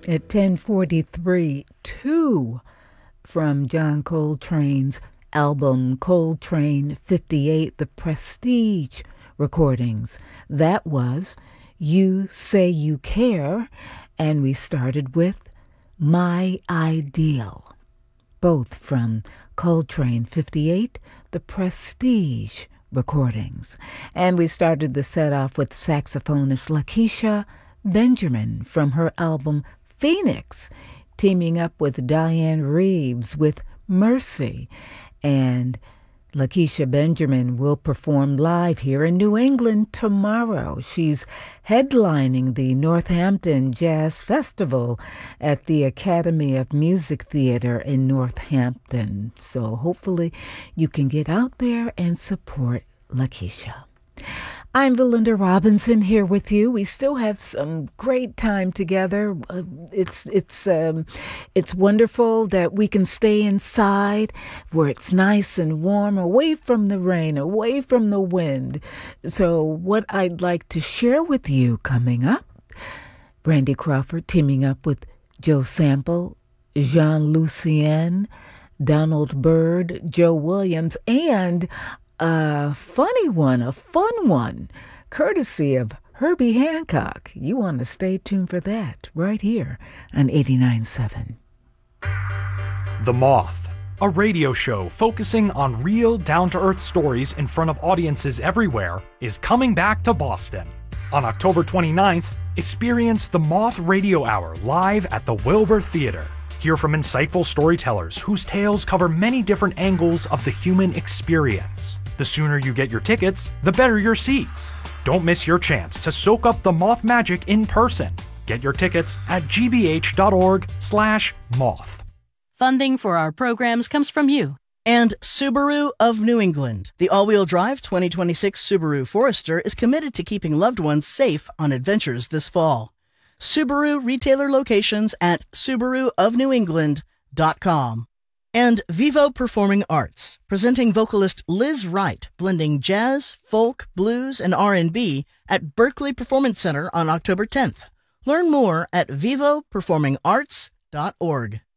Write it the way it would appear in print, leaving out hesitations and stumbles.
At 10:43, two from John Coltrane's album Coltrane 58, the Prestige recordings. That was You Say You Care, and we started with My Ideal, both from Coltrane 58, the Prestige recordings. And we started the set off with saxophonist Lakecia Benjamin from her album Phoenix, teaming up with Diane Reeves with Mercy. And Lakecia Benjamin will perform live here in New England tomorrow. She's headlining the Northampton Jazz Festival at the Academy of Music Theater in Northampton. So hopefully you can get out there and support Lakecia. I'm Valinda Robinson here with you. We still have some great time together. It's wonderful that we can stay inside where it's nice and warm, away from the rain, away from the wind. So what I'd like to share with you coming up, Randy Crawford teaming up with Joe Sample, Jean Lucien, Donald Byrd, Joe Williams, and a fun one, courtesy of Herbie Hancock. You want to stay tuned for that right here on 89.7. The Moth, a radio show focusing on real, down-to-earth stories in front of audiences everywhere, is coming back to Boston. On October 29th, experience the Moth Radio Hour live at the Wilbur Theater. Hear from insightful storytellers whose tales cover many different angles of the human experience. The sooner you get your tickets, the better your seats. Don't miss your chance to soak up the Moth magic in person. Get your tickets at gbh.org/moth. Funding for our programs comes from you. And Subaru of New England. The all-wheel drive 2026 Subaru Forester is committed to keeping loved ones safe on adventures this fall. Subaru retailer locations at subaruofnewengland.com. And Vivo Performing Arts, presenting vocalist Liz Wright, blending jazz, folk, blues, and R&B at Berkeley Performance Center on October 10th. Learn more at vivoperformingarts.org.